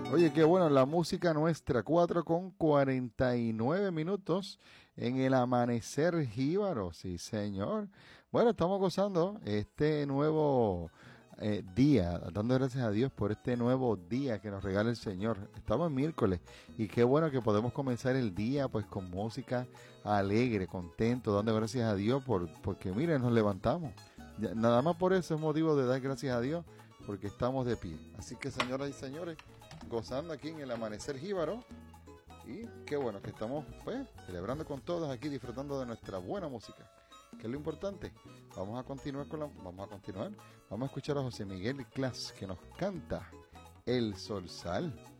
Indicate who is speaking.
Speaker 1: Oye, qué bueno, la música nuestra, 4:49 en el amanecer jíbaro, sí señor. Bueno, estamos gozando este nuevo día, dando gracias a Dios por este nuevo día que nos regala el Señor. Estamos en miércoles y qué bueno que podemos comenzar el día pues con música alegre, contento, dando gracias a Dios porque miren, nos levantamos. Nada más por eso es motivo de dar gracias a Dios porque estamos de pie. Así que señoras y señores, gozando aquí en el amanecer jíbaro y qué bueno que estamos pues celebrando con todos aquí, disfrutando de nuestra buena música, que es lo importante. Vamos a escuchar a José Miguel Clas que nos canta El Solsal.